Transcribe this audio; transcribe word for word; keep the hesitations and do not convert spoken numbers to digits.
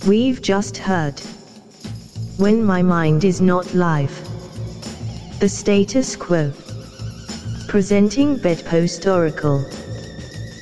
We've just heard When My Mind Is Not Live. The Status Quo. Presenting Bedpost Oracle.